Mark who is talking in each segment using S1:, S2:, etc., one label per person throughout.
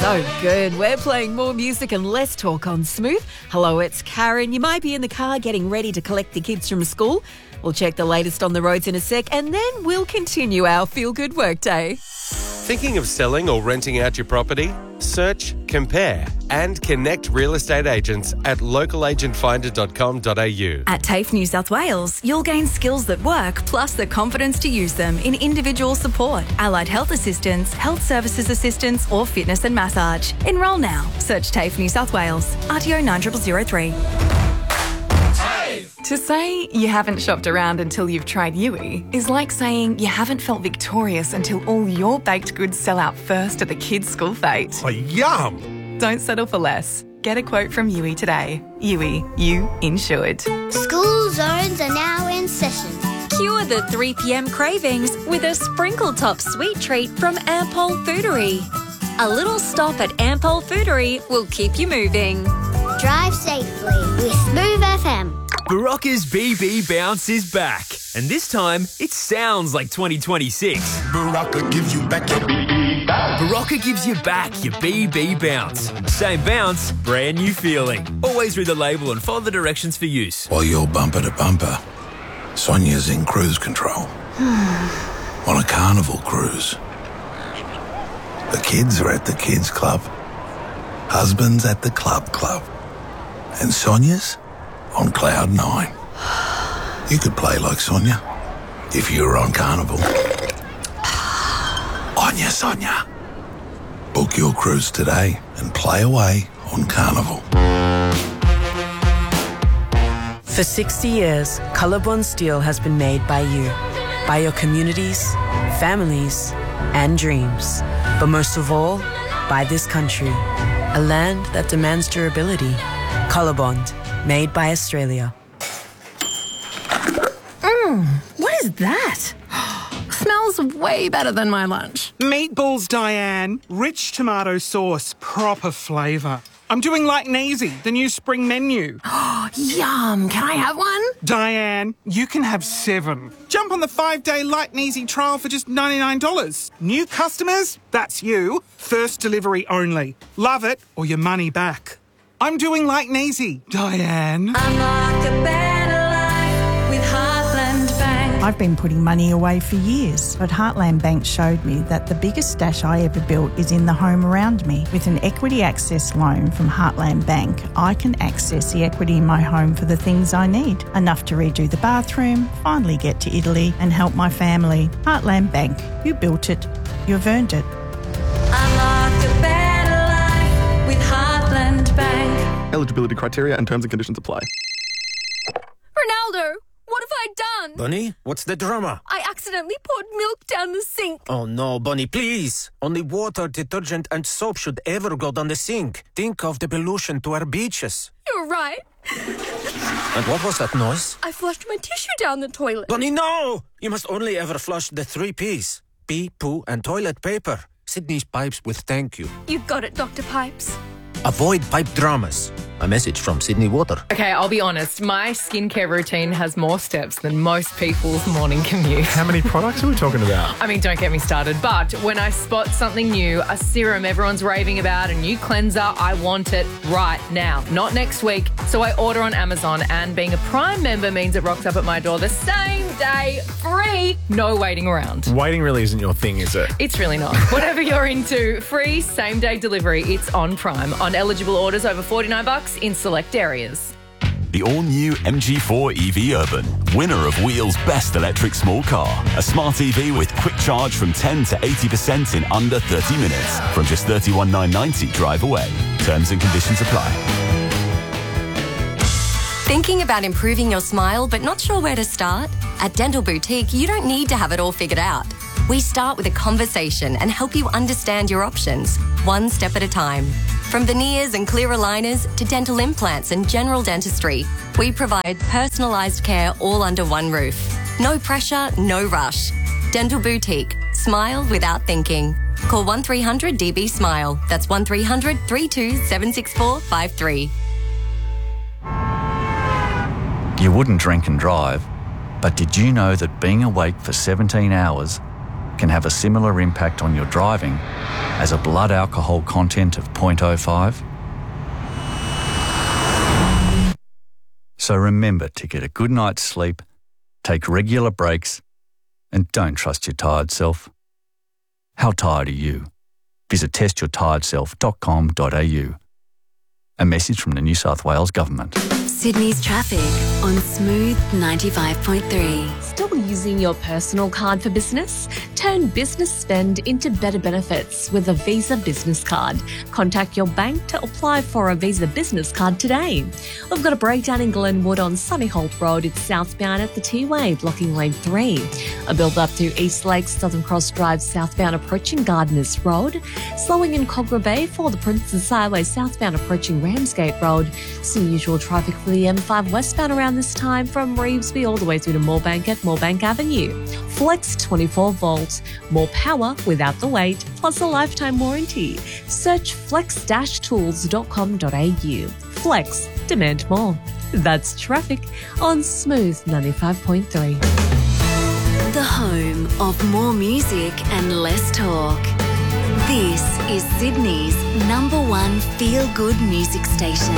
S1: So good. We're playing more music and less talk on Smooth. Hello, it's Karen. You might be in the car getting ready to collect the kids from school. We'll check the latest on the roads in a sec, and then we'll continue our feel-good workday.
S2: Thinking of selling or renting out your property? Search, compare, and connect real estate agents at localagentfinder.com.au.
S3: At TAFE New South Wales, you'll gain skills that work, plus the confidence to use them in individual support, allied health assistance, health services assistance, or fitness and massage. Enrol now. Search TAFE New South Wales. RTO 9003.
S4: To say you haven't shopped around until you've tried Yui is like saying you haven't felt victorious until all your baked goods sell out first at the kids' school fete.
S5: Oh, yum!
S4: Don't settle for less. Get a quote from Yui today. Yui, you insured.
S6: School zones are now in session.
S7: Cure the 3 p.m. cravings with a sprinkle top sweet treat from Ampol Foodery. A little stop at Ampol Foodery will keep you moving.
S6: Drive safely with Smooth FM.
S8: Barocca's BB Bounce is back. And this time, it sounds like 2026.
S5: Barocca gives you back your BB bounce.
S8: Barocca gives you back your BB Bounce. Same bounce, brand new feeling. Always read the label and follow the directions for use.
S9: While you're bumper to bumper, Sonia's in cruise control. On a carnival cruise. The kids are at the kids club. Husband's at the club. And Sonia's on cloud 9. You could play like Sonia if you were on Carnival. On ya, Sonia. Book your cruise today and play away on Carnival.
S10: For 60 years, Colorbond Steel has been made by you, by your communities, families, and dreams. But most of all, by this country, a land that demands durability. Colorbond, made by Australia.
S4: What is that? Smells way better than my lunch.
S11: Meatballs, Diane. Rich tomato sauce, proper flavour. I'm doing like and easy, the new spring menu.
S4: Yum. Can I have one?
S11: Diane, you can have 7. Jump on the 5-day light and easy trial for just $99. New customers? That's you. First delivery only. Love it or your money back. I'm doing light and easy, Diane.
S7: Unlock a better life with Heartland Bank.
S12: I've been putting money away for years, but Heartland Bank showed me that the biggest stash I ever built is in the home around me. With an equity access loan from Heartland Bank, I can access the equity in my home for the things I need. Enough to redo the bathroom, finally get to Italy and help my family. Heartland Bank, you built it, you've earned it.
S7: Unlock a better life with Heartland Bank.
S13: Eligibility criteria and terms and conditions apply.
S14: Ronaldo, what have I done?
S15: Bunny, what's the drama?
S14: I accidentally poured milk down the sink.
S15: Oh no, Bunny, please. Only water, detergent and soap should ever go down the sink. Think of the pollution to our beaches.
S14: You're right.
S15: And what was that noise?
S14: I flushed my tissue down the toilet.
S15: Bunny, no! You must only ever flush the 3 Ps. Pee, poo and toilet paper. Sydney's Pipes with thank you.
S14: You got it, Dr. Pipes.
S15: Avoid pipe dramas. A message from Sydney Water.
S4: Okay, I'll be honest. My skincare routine has more steps than most people's morning commute.
S5: How many products are we talking about?
S4: I mean, don't get me started. But when I spot something new, a serum everyone's raving about, a new cleanser, I want it right now, not next week. So I order on Amazon, and being a Prime member means it rocks up at my door the same day, free, no waiting around.
S5: Waiting really isn't your thing, is it?
S4: It's really not. Whatever you're into, free same-day delivery. It's on Prime. On eligible orders over $49 in select areas.
S16: The all-new MG4 EV Urban, winner of Wheel's Best Electric Small Car. A smart EV with quick charge from 10 to 80% in under 30 minutes. From just $31,990 drive away. Terms and conditions apply.
S17: Thinking about improving your smile but not sure where to start? At Dental Boutique, you don't need to have it all figured out. We start with a conversation and help you understand your options, one step at a time. From veneers and clear aligners to dental implants and general dentistry, we provide personalised care all under one roof. No pressure, no rush. Dental Boutique. Smile without thinking. Call 1300 DB Smile. That's 1300 32 764 53.
S18: You wouldn't drink and drive, but did you know that being awake for 17 hours can have a similar impact on your driving as a blood alcohol content of 0.05. So remember to get a good night's sleep, take regular breaks, and don't trust your tired self. How tired are you? Visit testyourtiredself.com.au. A message from the New South Wales Government.
S7: Sydney's traffic on Smooth 95.3.
S19: Still using your personal card for business? Turn business spend into better benefits with a Visa Business Card. Contact your bank to apply for a Visa Business Card today. We've got a breakdown in Glenwood on Sunnyholt Road. It's southbound at the T-Way, blocking lane 3. A build up to East Lakes, Southern Cross Drive, southbound approaching Gardeners Road. Slowing in Cogra Bay for the Princess Highway, southbound approaching Ramsgate Road. Some usual traffic for the M5 westbound around this time from Revesby all the way through to Moorebank at Moorebank Avenue. Flex 24 volts, more power without the wait, plus a lifetime warranty. Search flex-tools.com.au. Flex, demand more. That's traffic on Smooth 95.3.
S7: The home of more music and less talk. This is Sydney's #1 feel-good music station.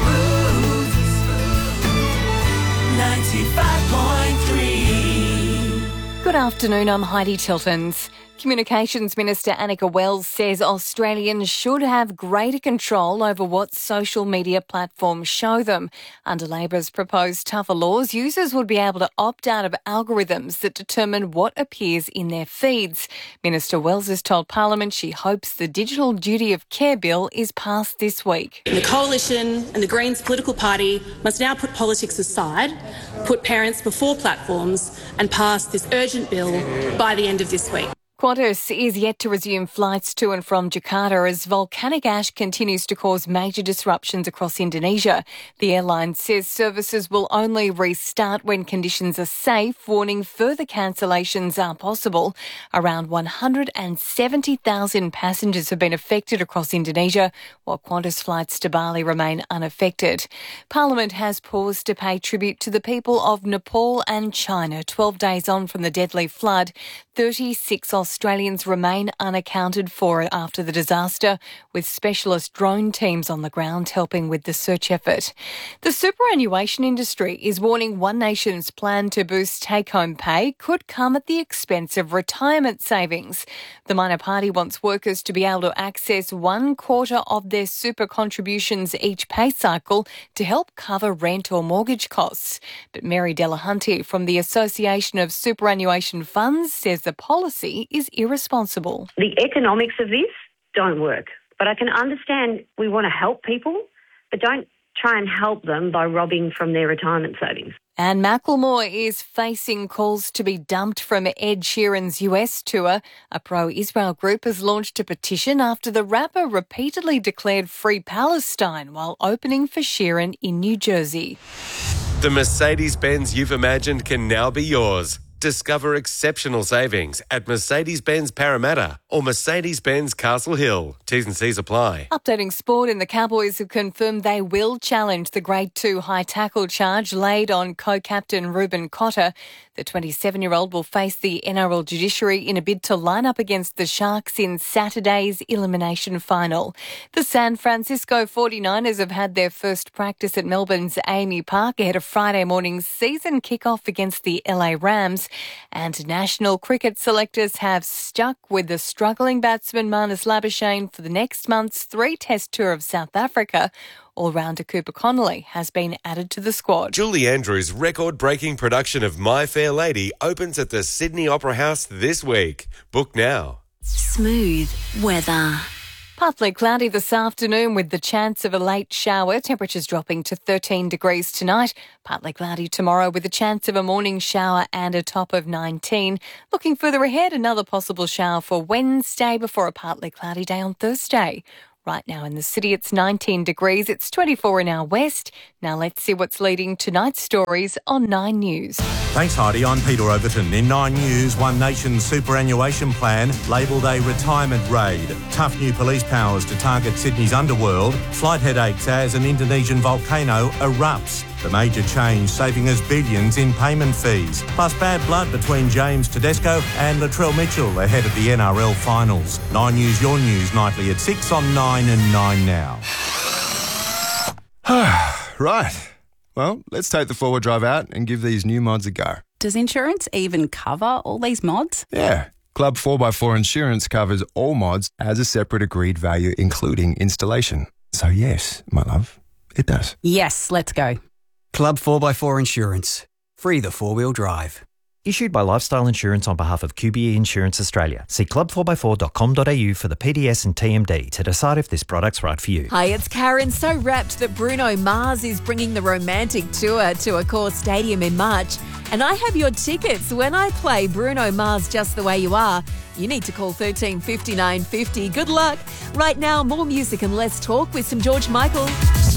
S20: 95.3. Good afternoon, I'm Heidi Tiltons. Communications Minister Annika Wells says Australians should have greater control over what social media platforms show them. Under Labor's proposed tougher laws, users would be able to opt out of algorithms that determine what appears in their feeds. Minister Wells has told Parliament she hopes the Digital Duty of Care Bill is passed this week.
S21: The Coalition and the Greens political party must now put politics aside, put parents before platforms and pass this urgent bill by the end of this week.
S20: Qantas is yet to resume flights to and from Jakarta as volcanic ash continues to cause major disruptions across Indonesia. The airline says services will only restart when conditions are safe, warning further cancellations are possible. Around 170,000 passengers have been affected across Indonesia, while Qantas flights to Bali remain unaffected. Parliament has paused to pay tribute to the people of Nepal and China 12 days on from the deadly flood. 36 Australians remain unaccounted for after the disaster, with specialist drone teams on the ground helping with the search effort. The superannuation industry is warning One Nation's plan to boost take-home pay could come at the expense of retirement savings. The minor party wants workers to be able to access 1/4 of their super contributions each pay cycle to help cover rent or mortgage costs. But Mary Delahunty from the Association of Superannuation Funds says the policy is irresponsible.
S22: The economics of this don't work, but I can understand we want to help people, but don't try and help them by robbing from their retirement savings.
S20: And Macklemore is facing calls to be dumped from Ed Sheeran's US tour. A pro-Israel group has launched a petition after the rapper repeatedly declared Free Palestine while opening for Sheeran in New Jersey.
S2: The Mercedes-Benz you've imagined can now be yours. Discover exceptional savings at Mercedes-Benz Parramatta or Mercedes-Benz Castle Hill. T's and C's apply.
S20: Updating sport, and the Cowboys have confirmed they will challenge the Grade 2 high tackle charge laid on co-captain Ruben Cotter. The 27-year-old will face the NRL judiciary in a bid to line up against the Sharks in Saturday's elimination final. The San Francisco 49ers have had their first practice at Melbourne's Amy Park ahead of Friday morning's season kickoff against the LA Rams. And national cricket selectors have stuck with the struggling batsman Marnus Labuschagne for the next month's 3-test tour of South Africa. All-rounder Cooper Connolly has been added to the squad.
S2: Julie Andrews' record-breaking production of My Fair Lady opens at the Sydney Opera House this week. Book now.
S7: Smooth weather.
S20: Partly cloudy this afternoon with the chance of a late shower. Temperatures dropping to 13 degrees tonight. Partly cloudy tomorrow with a chance of a morning shower and a top of 19. Looking further ahead, another possible shower for Wednesday before a partly cloudy day on Thursday. Right now in the city, it's 19 degrees. It's 24 in our west. Now let's see what's leading tonight's stories on 9 News.
S23: Thanks, Heidi. I'm Peter Overton. In 9 News, One Nation's superannuation plan labelled a retirement raid. Tough new police powers to target Sydney's underworld. Flight headaches as an Indonesian volcano erupts. The major change saving us billions in payment fees. Plus bad blood between James Tedesco and Latrell Mitchell ahead of the NRL finals. 9 News, your news nightly at 6 on 9 and 9 now.
S1: Right. Well, let's take the four-wheel drive out and give these new mods a go.
S3: Does insurance even cover all these mods?
S1: Yeah. Club 4x4 Insurance covers all mods as a separate agreed value, including installation. So yes, my love, it does.
S3: Yes, let's go.
S6: Club 4x4 Insurance. Free the four-wheel drive.
S24: Issued by Lifestyle Insurance on behalf of QBE Insurance Australia. See club4x4.com.au for the PDS and TMD to decide if this product's right for you.
S25: Hi, it's Karen. So rapt that Bruno Mars is bringing the romantic tour to Accor Stadium in March. And I have your tickets when I play Bruno Mars Just the Way You Are. You need to call 13 59 50. Good luck. Right now, more music and less talk with some George Michael.